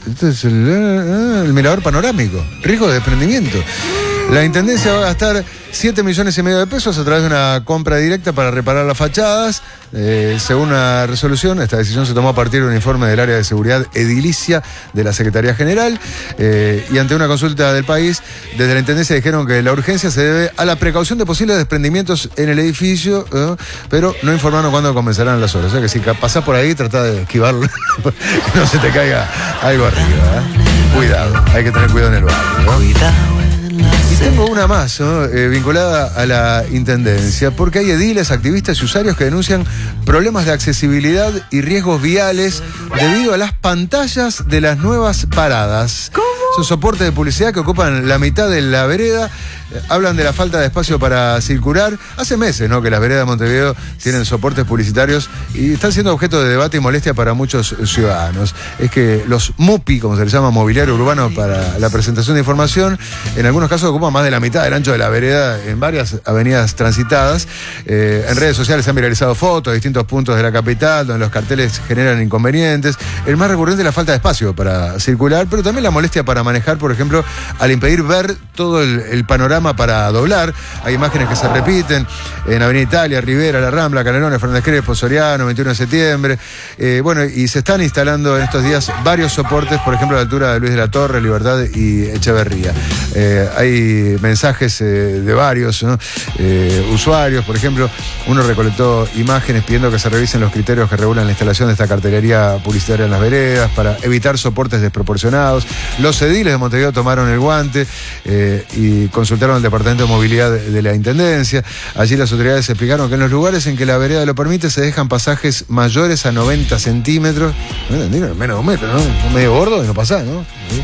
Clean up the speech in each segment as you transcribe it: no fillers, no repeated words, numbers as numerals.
Este es el mirador panorámico. Riesgo de desprendimiento. La Intendencia va a gastar 7,5 millones de pesos a través de una compra directa para reparar las fachadas. Según una resolución, esta decisión se tomó a partir de un informe del área de seguridad edilicia de la Secretaría General. Y ante una consulta del país, desde la Intendencia dijeron que la urgencia se debe a la precaución de posibles desprendimientos en el edificio, pero no informaron cuándo comenzarán las obras. O sea que si pasás por ahí, trata de esquivarlo, que no se te caiga algo arriba. Cuidado, hay que tener cuidado en el barrio. Y tengo una más, ¿no? Vinculada a la Intendencia, porque hay ediles, activistas y usuarios que denuncian problemas de accesibilidad y riesgos viales debido a las pantallas de las nuevas paradas. ¿Cómo? Son soportes de publicidad que ocupan la mitad de la vereda. Hablan de la falta de espacio para circular. Hace meses, ¿no?, que las veredas de Montevideo tienen soportes publicitarios y están siendo objeto de debate y molestia para muchos ciudadanos. Es que los MUPI, como se les llama, mobiliario urbano para la presentación de información, en algunos casos ocupan más de la mitad del ancho de la vereda en varias avenidas transitadas. En redes sociales se han viralizado fotos de distintos puntos de la capital donde los carteles generan inconvenientes. El más recurrente es la falta de espacio para circular, pero también la molestia para manejar, por ejemplo, al impedir ver todo el panorama para doblar. Hay imágenes que se repiten en Avenida Italia, Rivera, La Rambla, Canelones, Fernández Crespo, Soriano, 21 de septiembre. Bueno, y se están instalando en estos días varios soportes, por ejemplo, a la altura de Luis de la Torre, Libertad y Echeverría. Hay mensajes de varios, ¿no?, usuarios. Por ejemplo, uno recolectó imágenes pidiendo que se revisen los criterios que regulan la instalación de esta cartelería publicitaria en las veredas para evitar soportes desproporcionados. Los ediles de Montevideo tomaron el guante y consultaron al Departamento de Movilidad de la Intendencia. Allí las autoridades explicaron que en los lugares en que la vereda lo permite se dejan pasajes mayores a 90 centímetros. Menos de un metro, ¿no? Medio gordo y no pasás, ¿no?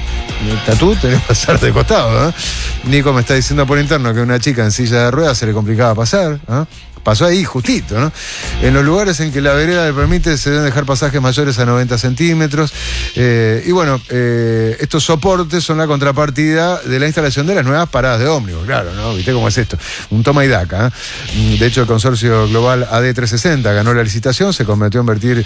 Tatú tenés que pasar de costado, ¿no? Nico me está diciendo por interno que una chica en silla de ruedas se le complicaba pasar, ¿no? Pasó ahí justito, ¿no? En los lugares en que la vereda le permite se deben dejar pasajes mayores a 90 centímetros. Y bueno, estos soportes son la contrapartida de la instalación de las nuevas paradas de ómnibus. Claro, ¿no? ¿Viste cómo es esto? Un toma y daca, ¿eh? De hecho, el consorcio global AD360 ganó la licitación, se comprometió a invertir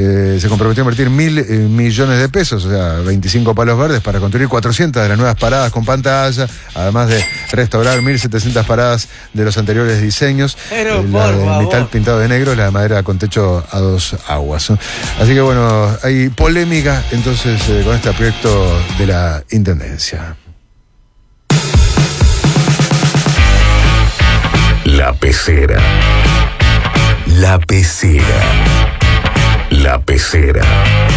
1.000 millones de pesos, o sea, 25 palos verdes, para construir 400 de las nuevas paradas con pantalla, además de restaurar 1.700 paradas de los anteriores diseños. La de metal pintado de negro, la de madera con techo a 2 aguas, ¿no? Así que bueno, hay polémica entonces con este proyecto de la Intendencia. La Pecera. La Pecera. La Pecera.